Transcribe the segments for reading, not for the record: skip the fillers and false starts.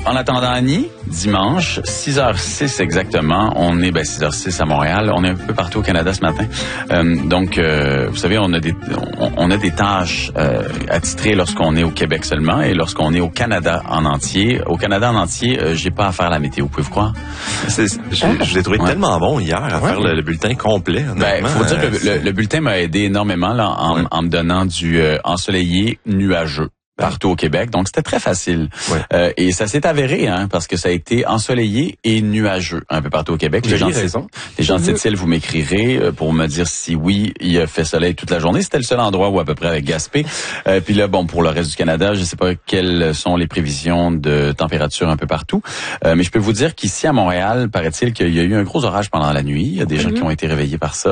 En attendant Annie, dimanche, 6h06 exactement, on est 6h06 à Montréal, on est un peu partout au Canada ce matin. Vous savez, on a des tâches attitrées lorsqu'on est au Québec seulement et lorsqu'on est au Canada en entier. Au Canada en entier, j'ai pas à faire la météo, pouvez-vous croire? Je l'ai trouvé tellement bon hier à faire le bulletin complet. Faut dire que le bulletin m'a aidé énormément là, en me donnant du ensoleillé, nuageux. Partout au Québec, donc c'était très facile. Et ça s'est avéré, parce que ça a été ensoleillé et nuageux un peu partout au Québec. Les gens de cette île, vous m'écrirez pour me dire si oui, il a fait soleil toute la journée. C'était le seul endroit où à peu près avec Gaspé. Puis là, pour le reste du Canada, je sais pas quelles sont les prévisions de température un peu partout. Mais je peux vous dire qu'ici à Montréal, paraît-il qu'il y a eu un gros orage pendant la nuit. Il y a des gens qui ont été réveillés par ça.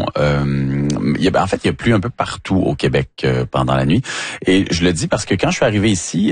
Il y a plu un peu partout au Québec pendant la nuit. Et je le dis parce que quand je suis arrivé ici,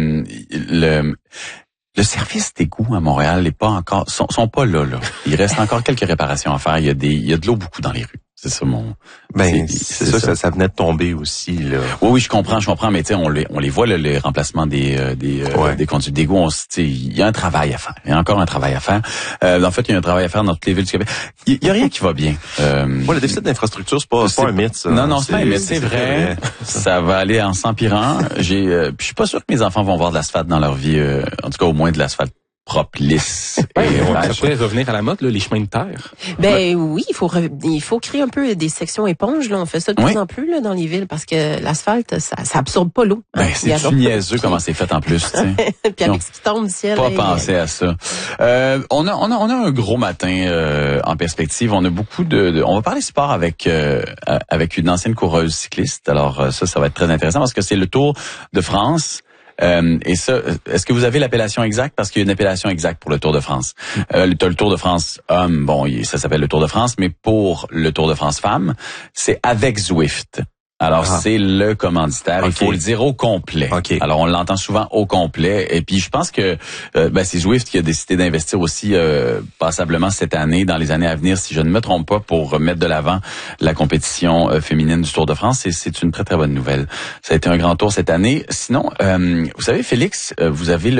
le service d'égout à Montréal n'est pas encore, sont pas là. Il reste encore quelques réparations à faire. Il y a de l'eau beaucoup dans les rues. C'est ça c'est ça. Ça venait de tomber aussi, là. Oui, je comprends, mais tu sais, on les voit, là, les remplacements des conduites d'égout. Il y a un travail à faire. Il y a encore un travail à faire. En fait, il y a un travail à faire dans toutes les villes du Québec. Il y a rien qui va bien. Le déficit d'infrastructure, c'est pas un mythe, ça. Non, c'est pas un mythe, c'est vrai. Ça va aller en s'empirant. Je suis pas sûr que mes enfants vont voir de l'asphalte dans leur vie, en tout cas au moins de l'asphalte propre, lisse. Ça pourrait revenir à la mode, là, les chemins de terre. Oui, il faut créer un peu des sections éponges. Là, on fait ça de plus en plus là, dans les villes parce que l'asphalte, ça absorbe pas l'eau. C'est niaiseux comment c'est fait en plus. Puis avec ce qui tombe du ciel. Pas penser à ça. On a un gros matin en perspective. On a beaucoup on va parler sport avec une ancienne coureuse cycliste. Alors ça va être très intéressant parce que c'est le Tour de France. Et ça, est-ce que vous avez l'appellation exacte? Parce qu'il y a une appellation exacte pour le Tour de France. Le Tour de France homme, ça s'appelle le Tour de France, mais pour le Tour de France femme, c'est avec Zwift. Alors, c'est le commanditaire. Il faut le dire au complet. Alors, on l'entend souvent au complet. Et puis, je pense que c'est Zwift qui a décidé d'investir aussi passablement cette année, dans les années à venir, si je ne me trompe pas, pour mettre de l'avant la compétition féminine du Tour de France. Et c'est une très, très bonne nouvelle. Ça a été un grand tour cette année. Sinon, vous savez, Félix, vous avez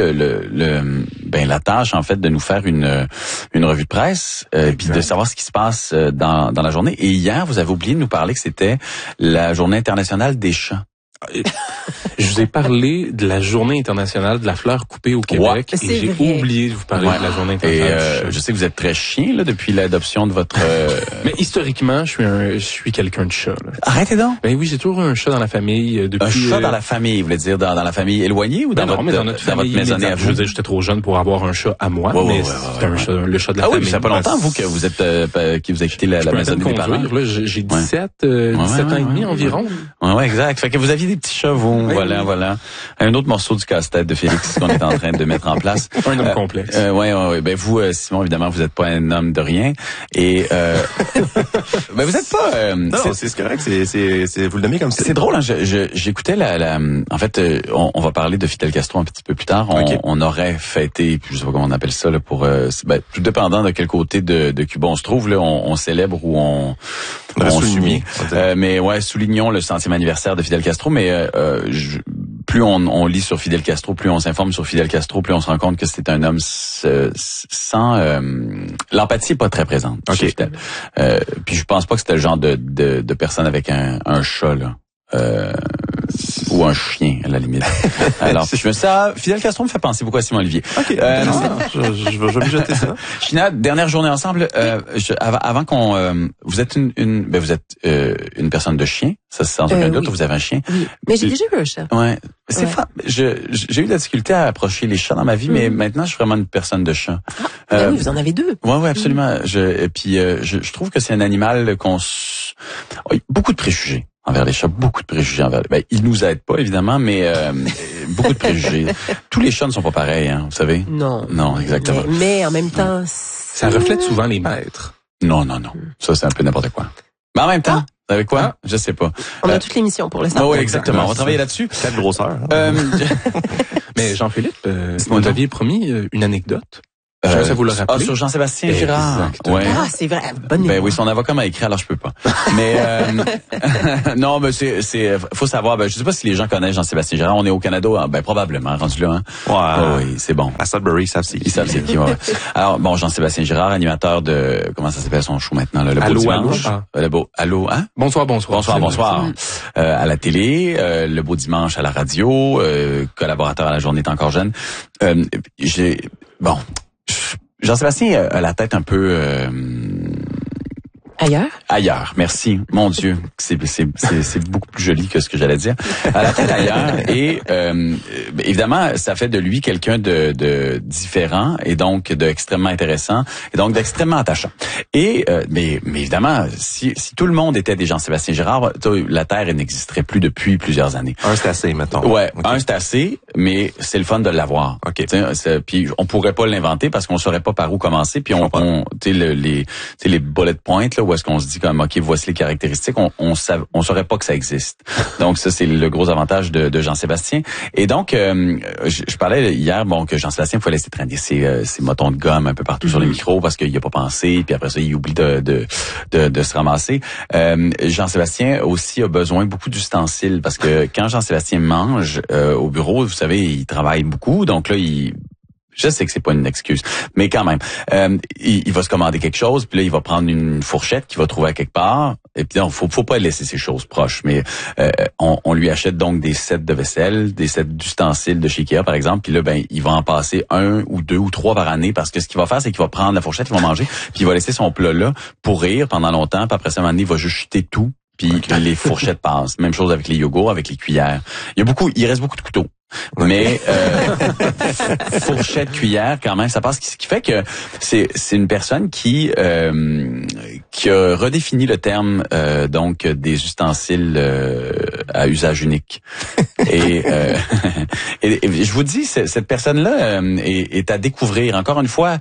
la tâche, en fait, de nous faire une revue de presse, puis de savoir ce qui se passe dans la journée. Et hier, vous avez oublié de nous parler que c'était la journée internationale des chats. Je vous ai parlé de la journée internationale de la fleur coupée au Québec et j'ai oublié de vous parler de la journée internationale. Et je sais que vous êtes très chien là depuis l'adoption de votre. Mais historiquement, je suis quelqu'un de chat. Là. Arrêtez donc. Oui, j'ai toujours un chat dans la famille depuis. Un chat dans la famille, vous voulez dire dans la famille éloignée ou dans votre maisonnée à vous? Je veux dire, j'étais trop jeune pour avoir un chat à moi, mais c'est le chat de la famille. Oui, ça fait pas longtemps vous que vous êtes qui vous avez quitté la maisonnée des parents. J'ai 17 ans et demi environ. Ouais, exact. Fait que vous aviez des petits chats, vous. Voilà. Un autre morceau du casse-tête de Félix qu'on est en train de mettre en place. Un homme complexe. Ben vous, Simon, évidemment, vous n'êtes pas un homme de rien. Et vous n'êtes pas. Non, c'est correct. C'est vous le nommez comme ça. C'est drôle. Hein, j'écoutais en fait, on va parler de Fidel Castro un petit peu plus tard. On aurait fêté, je sais pas comment on appelle ça là, pour tout dépendant de quel côté de Cuba on se trouve là, on célèbre ou on souligne. Soulignons le 100e anniversaire de Fidel Castro, mais plus on lit sur Fidel Castro, plus on s'informe sur Fidel Castro, plus on se rend compte que c'était un homme sans l'empathie est pas très présente. Puis je pense pas que c'était le genre de personne avec un chat là. Ou un chien à la limite. Alors, Fidel Castro me fait penser beaucoup à Simon Olivier. Je vais me jeter ça. China, dernière journée ensemble. Avant qu'on, vous êtes une personne de chien, ça c'est sans aucun doute. Vous avez un chien. Oui. Mais j'ai déjà eu un chat. Ouais. C'est j'ai eu de la difficulté à approcher les chats dans ma vie, mais maintenant je suis vraiment une personne de chat. Oui, vous en avez deux. Ouais, absolument. Je trouve que c'est un animal beaucoup de préjugés envers les chats, beaucoup de préjugés envers. Ils nous aident pas évidemment, mais beaucoup de préjugés. Tous les chats ne sont pas pareils, hein, vous savez. Non, exactement. Mais en même temps, ça reflète souvent les maîtres. Non. Ça c'est un peu n'importe quoi. Mais en même temps, vous savez quoi? Je sais pas. On a toute l'émission pour l'instant. Oui, exactement. On va travailler là-dessus. Quelle grosseur. Mais Jean-Philippe, vous m'aviez promis une anecdote. Ça vous le rappelez? Sur Jean-Sébastien Girard. Exactement. Ouais. Ah, c'est vrai. Bonne Ben oui, son avocat m'a écrit, alors je peux pas. Mais non, mais faut savoir. Ben, je sais pas si les gens connaissent Jean-Sébastien Girard. On est au Canada, ben probablement rendu là. Hein? Ouais. Oui, c'est bon. À Sudbury, Ils savent c'est qui. Ouais. Alors bon, Jean-Sébastien Girard, animateur de comment ça s'appelle son show maintenant là, le Beau Dimanche. Allô, hein? Bonsoir. À la télé, le Beau Dimanche à la radio, collaborateur à La Journée est encore jeune. Jean-Sébastien a la tête un peu Ailleurs, merci. Mon Dieu, c'est beaucoup plus joli que ce que j'allais dire. À la tête ailleurs et évidemment, ça fait de lui quelqu'un de différent et donc d'extrêmement intéressant et donc d'extrêmement attachant. Et mais évidemment, si tout le monde était des Jean-Sébastien Girard, la Terre n'existerait plus depuis plusieurs années. Un c'est assez, mettons. Ouais, okay. Un c'est assez, mais c'est le fun de l'avoir. OK. Puis on pourrait pas l'inventer parce qu'on saurait pas par où commencer. Puis les bullet points là où est-ce qu'on se dit comme OK, voici les caractéristiques, on saurait pas que ça existe. Donc ça c'est le gros avantage de Jean-Sébastien. Et donc je parlais hier que Jean-Sébastien faut laisser traîner ses motons de gomme un peu partout sur les micros parce qu'il a pas pensé, puis après ça il oublie de se ramasser. Jean-Sébastien aussi a besoin beaucoup d'ustensiles parce que quand Jean-Sébastien mange au bureau, vous savez, il travaille beaucoup, donc là je sais que c'est pas une excuse, mais quand même, il va se commander quelque chose, puis là il va prendre une fourchette qu'il va trouver à quelque part, et puis non, faut pas laisser ces choses proches, mais on lui achète donc des sets de vaisselle, des sets d'ustensiles de chez Ikea par exemple, puis là il va en passer 1 ou 2 ou 3 par année parce que ce qu'il va faire c'est qu'il va prendre la fourchette, il va manger, puis il va laisser son plat là pourrir pendant longtemps, puis après ça, un moment donné, il va juste jeter tout. Puis les fourchettes passent. Même chose avec les yogourts, avec les cuillères. Il reste beaucoup de couteaux. Okay. Mais fourchette, cuillère, quand même, ça passe. Ce qui fait que c'est une personne qui a redéfini le terme donc des ustensiles à usage unique. Et je vous dis, cette personne-là est à découvrir. Encore une fois,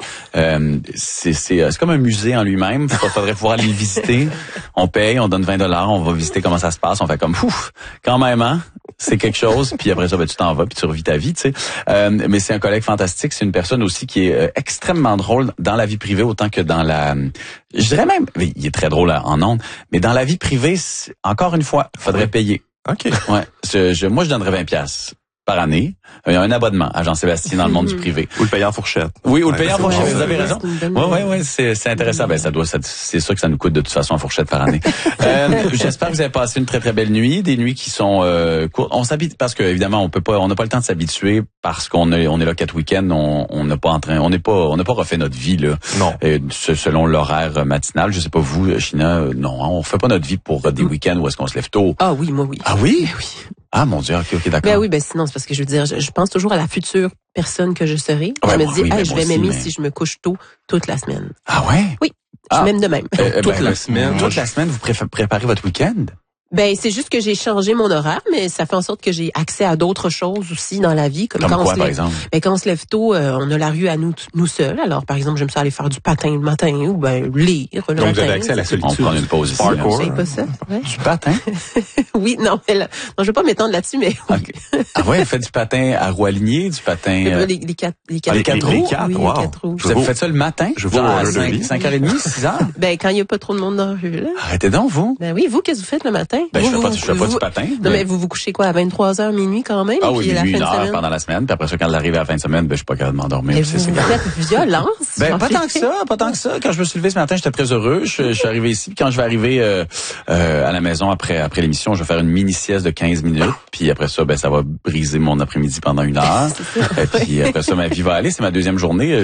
c'est comme un musée en lui-même. Faudrait pouvoir aller le visiter. On paye, on donne $20, on va visiter comment ça se passe. On fait comme quand même, hein. C'est quelque chose, puis après ça, tu t'en vas, puis tu revis ta vie, tu sais. Mais c'est un collègue fantastique, c'est une personne aussi qui est extrêmement drôle dans la vie privée autant que dans la... Je dirais même, il est très drôle en ondes, mais dans la vie privée, encore une fois, faudrait payer. OK. Ouais. Moi, je donnerais 20$ par année. Il y a un abonnement à Jean-Sébastien dans le monde du privé. Ou le payer en fourchette. Oui, ou le payer en fourchette, vous avez raison. Ouais, c'est intéressant. Ben, c'est sûr que ça nous coûte de toute façon en fourchette par année. J'espère que vous avez passé une très très belle nuit, des nuits qui sont courtes. On s'habite parce que évidemment on n'a pas le temps de s'habituer parce qu'on est là 4 week-ends, on n'a pas refait notre vie là. Non. Selon l'horaire matinal, je sais pas vous, China, non, on fait pas notre vie pour des week-ends où est-ce qu'on se lève tôt. Ah oui, moi oui. Ah oui? Oui. Ah mon Dieu, ok, d'accord. Ben oui, sinon c'est parce que je veux dire, je pense toujours à la future personne que je serai. Je me dis, je vais m'aimer si je me couche tôt toute la semaine. Ah ouais? Oui, je m'aime de même. Toute la semaine, vous préparez votre week-end? Ben c'est juste que j'ai changé mon horaire, mais ça fait en sorte que j'ai accès à d'autres choses aussi dans la vie, comme quand quoi, par exemple. Ben quand on se lève tôt, on a la rue à nous seuls. Alors par exemple, j'aime ça aller faire du patin le matin ou lire le matin. Donc vous avez accès à la solitude. On prend une pause ici. C'est pas ça. Ouais. Du patin? Oui, non, je vais pas m'étendre là-dessus, mais oui. Okay. Ah ouais, vous faites du patin à roue alignée, du patin... Les quatre roues. Les quatre, oui, wow. Les 4 roues. Vous faites ça le matin? Je vois à 5h30, 6h? Ben quand il y a pas trop de monde dans la rue, là. Arrêtez donc, vous. Ben oui, vous, qu'est-ce que vous faites le matin? Ben je fais pas du patin. Non, mais vous vous couchez quoi, à 23h, minuit quand même? Ah oui, puis minuit, 1h pendant la semaine. Puis après ça, quand elle arrive à la fin de semaine, je suis pas capable de m'endormir. Mais vous êtes violence. Ben, pas tant que ça. Quand je me suis levé ce matin, j'étais très heureux. Je suis arrivé ici. Puis quand je vais arriver à la maison après l'émission, je vais faire une mini sieste de 15 minutes. Puis après ça, ça va briser mon après-midi pendant 1 heure. Et puis après ça, ma vie va aller. C'est ma deuxième journée.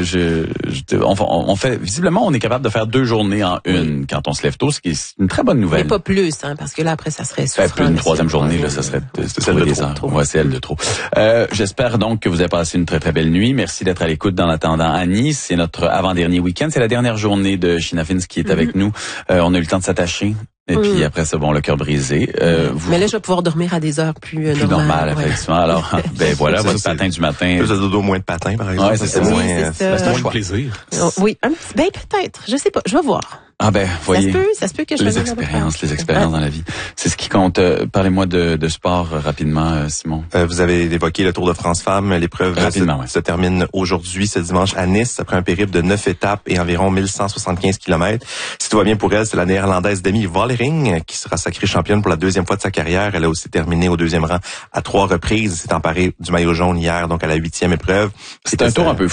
On fait, visiblement, on est capable de faire 2 journées en une quand on se lève tôt, ce qui est une très bonne nouvelle. Mais pas plus, hein, parce que là, après, ça serait souffrant. Une troisième journée, là, ça serait celle de trop. Ouais, c'est elle de trop. J'espère donc que vous avez passé une très très belle nuit. Merci d'être à l'écoute dans l'attendant Annie. C'est notre avant-dernier week-end. C'est la dernière journée de China Fins qui est avec nous. On a eu le temps de s'attacher. Et puis après ça, le cœur brisé. Mais là, je vais pouvoir dormir à des heures plus normales. Effectivement. Alors, voilà, votre patin du matin. Plus de dodo, moins de patin, par exemple. Ouais, c'est ça. C'est moins de plaisir. Oui, peut-être. Je sais pas. Je vais voir. Ah ben, voyez. Ça se peut que je les expériences dans la vie. C'est ce qui compte. Parlez-moi de sport rapidement, Simon. Vous avez évoqué le Tour de France Femmes. L'épreuve se termine aujourd'hui, ce dimanche, à Nice, après un périple de 9 étapes et environ 1175 km. Si tout va bien pour elle, c'est la Néerlandaise Demi Vollering qui sera sacrée championne pour la deuxième fois de sa carrière. Elle a aussi terminé au deuxième rang à 3 reprises. Elle s'est emparée du maillot jaune hier, donc à la 8e épreuve. C'est un tour un peu